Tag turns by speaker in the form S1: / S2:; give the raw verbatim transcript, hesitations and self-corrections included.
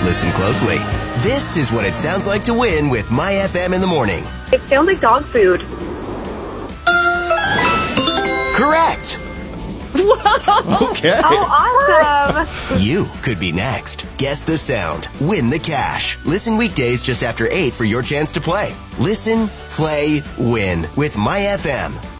S1: Listen closely. This is what it sounds like to win with My F M in the morning.
S2: It sounds like dog food.
S1: Correct.
S2: Whoa.
S3: Okay.
S2: Oh, awesome.
S1: You could be next. Guess the sound. Win the cash. Listen weekdays just after eight for your chance to play. Listen, play, win with My F M.